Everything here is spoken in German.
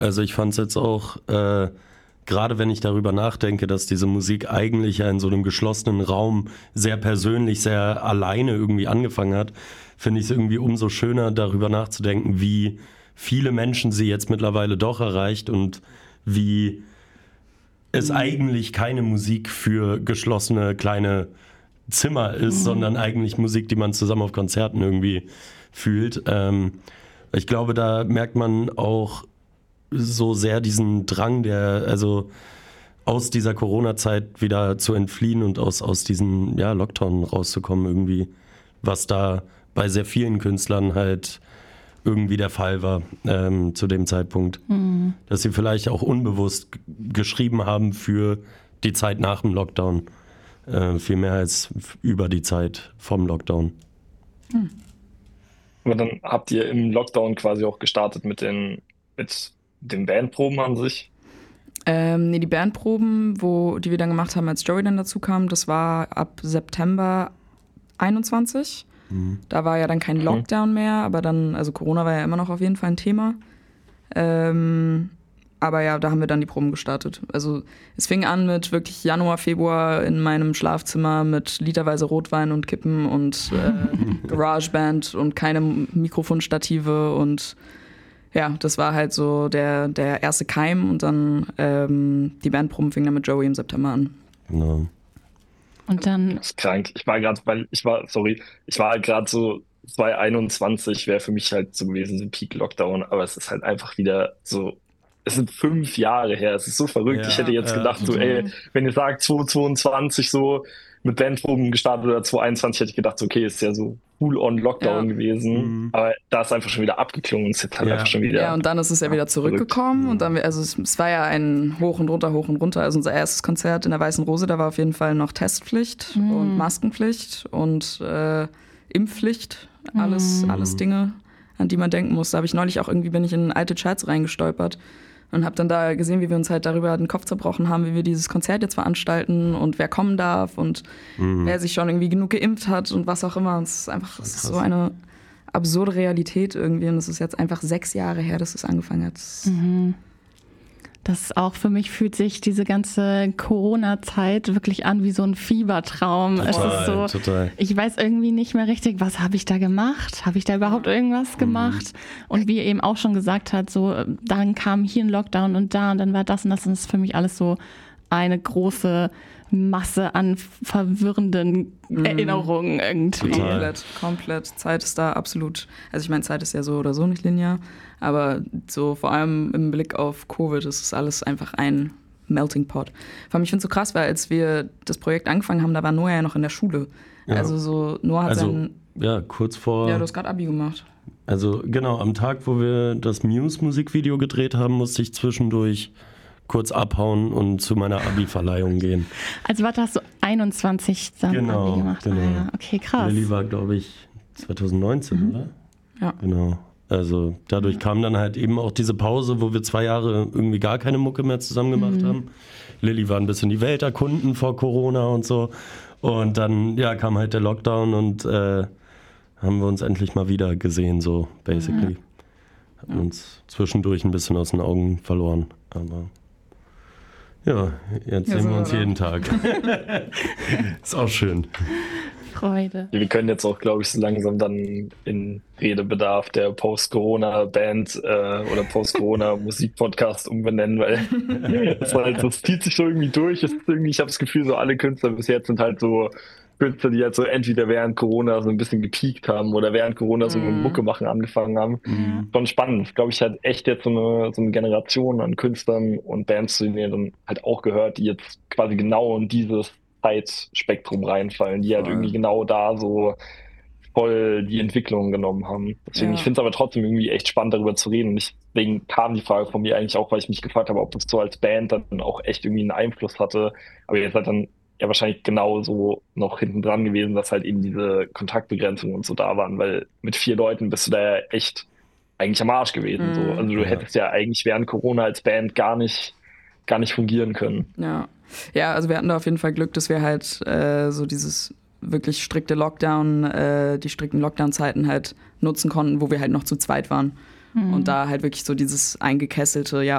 Also ich fand es jetzt auch, gerade wenn ich darüber nachdenke, dass diese Musik eigentlich ja in so einem geschlossenen Raum sehr persönlich, sehr alleine irgendwie angefangen hat, finde ich es irgendwie umso schöner, darüber nachzudenken, wie viele Menschen sie jetzt mittlerweile doch erreicht und wie es eigentlich keine Musik für geschlossene kleine Zimmer ist, sondern eigentlich Musik, die man zusammen auf Konzerten irgendwie fühlt. Ich glaube, da merkt man auch so sehr diesen Drang, also aus dieser Corona-Zeit wieder zu entfliehen und aus diesem Lockdown rauszukommen irgendwie, was da bei sehr vielen Künstlern halt irgendwie der Fall war zu dem Zeitpunkt. Dass sie vielleicht auch unbewusst geschrieben haben für die Zeit nach dem Lockdown. Viel mehr als über die Zeit vom Lockdown. Aber dann habt ihr im Lockdown quasi auch gestartet mit den Bandproben an sich? Nee, die Bandproben, die wir dann gemacht haben, als Joey dann dazu kam, das war ab September 21. Da war ja dann kein Lockdown mehr, aber dann, also Corona war ja immer noch auf jeden Fall ein Thema. Aber ja, da haben wir dann die Proben gestartet. Also es fing an mit wirklich Januar, Februar in meinem Schlafzimmer mit literweise Rotwein und Kippen und GarageBand und keine Mikrofonstative und ja, das war halt so der erste Keim und dann die Bandproben fingen dann mit Joey im September an. Genau. Und dann. Das ist krank. Ich war gerade so 2021 wäre für mich halt so gewesen, so ein Peak-Lockdown, aber es ist halt einfach wieder so, es sind 5 Jahre her, es ist so verrückt. Ja, ich hätte jetzt gedacht, so, wenn ihr sagt 2022 so mit Bandproben gestartet oder 2021, hätte ich gedacht, so, okay, ist ja so Full-on-Lockdown gewesen, aber da ist einfach schon wieder abgeklungen und es ist halt einfach schon wieder. Ja, und dann ist es ja wieder zurückgekommen und dann, also es war ja ein Hoch und runter. Also unser erstes Konzert in der Weißen Rose, da war auf jeden Fall noch Testpflicht und Maskenpflicht und Impfpflicht, alles Dinge, an die man denken muss. Da habe ich neulich auch bin ich in alte Chats reingestolpert und habe dann da gesehen, wie wir uns halt darüber den Kopf zerbrochen haben, wie wir dieses Konzert jetzt veranstalten und wer kommen darf und wer sich schon irgendwie genug geimpft hat und was auch immer. Und es ist so eine absurde Realität irgendwie und es ist jetzt einfach 6 Jahre her, dass es angefangen hat. Das ist auch, für mich fühlt sich diese ganze Corona-Zeit wirklich an wie so ein Fiebertraum. Total. Ich weiß irgendwie nicht mehr richtig, was habe ich da gemacht? Habe ich da überhaupt irgendwas gemacht? Und wie ihr eben auch schon gesagt hat, so dann kam hier ein Lockdown und dann war das und das ist für mich alles so eine große Masse an verwirrenden Erinnerungen irgendwie. Komplett. Zeit ist da absolut, also ich meine, Zeit ist ja so oder so nicht linear, aber so vor allem im Blick auf Covid ist es alles einfach ein Melting Pot. Vor allem, ich finde es so krass, weil als wir das Projekt angefangen haben, da war Noah ja noch in der Schule. Ja. Also so, Noah hat kurz vor... Ja, du hast gerade Abi gemacht. Also genau, am Tag, wo wir das Muse-Musikvideo gedreht haben, musste ich zwischendurch kurz abhauen und zu meiner Abi-Verleihung gehen. Also was hast du 21 dann Abi gemacht? Genau. Ah, ja. Okay, krass. Lilly war, glaube ich, 2019, oder? Ja. Genau. Also dadurch kam dann halt eben auch diese Pause, wo wir 2 Jahre irgendwie gar keine Mucke mehr zusammen gemacht haben. Lilly war ein bisschen die Welt erkunden vor Corona und so. Und dann kam halt der Lockdown und haben wir uns endlich mal wieder gesehen, so basically. Haben uns zwischendurch ein bisschen aus den Augen verloren, aber ja, jetzt sehen wir uns jeden Tag. Ist auch schön. Freude. Wir können jetzt auch, glaube ich, so langsam dann in Redebedarf der Post-Corona-Band oder Post-Corona-Musik-Podcast umbenennen, weil das zieht sich so irgendwie durch. Ich habe das Gefühl, so alle Künstler bis jetzt sind halt so Künstler, die halt so entweder während Corona so ein bisschen gepiekt haben oder während Corona so mit Mucke machen angefangen haben. Schon spannend. Glaube ich, halt echt jetzt so eine Generation an Künstlern und Bands, zu denen ihr dann halt auch gehört, die jetzt quasi genau in dieses Zeitspektrum reinfallen, die halt irgendwie genau da so voll die Entwicklung genommen haben. Deswegen, ich finde es aber trotzdem irgendwie echt spannend, darüber zu reden. Und deswegen kam die Frage von mir eigentlich auch, weil ich mich gefragt habe, ob das so als Band dann auch echt irgendwie einen Einfluss hatte. Aber jetzt halt dann ja wahrscheinlich genauso noch hinten dran gewesen, dass halt eben diese Kontaktbegrenzungen und so da waren, weil mit 4 Leuten bist du da ja echt eigentlich am Arsch gewesen. So. Also du hättest ja eigentlich während Corona als Band gar nicht fungieren können. Ja, also wir hatten da auf jeden Fall Glück, dass wir halt so dieses wirklich die strikten Lockdown-Zeiten halt nutzen konnten, wo wir halt noch zu zweit waren. Und da halt wirklich so dieses eingekesselte,